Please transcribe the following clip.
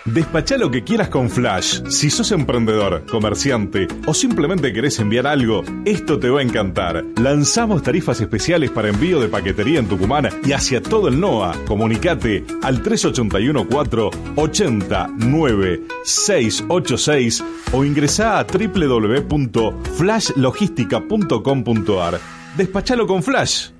Despachá lo que quieras con Flash. Si sos emprendedor, comerciante o simplemente querés enviar algo, esto te va a encantar. Lanzamos tarifas especiales para envío de paquetería en Tucumán y hacia todo el NOA. Comunicate al 3814-809686 o ingresá a www.flashlogistica.com.ar. Despachalo con Flash.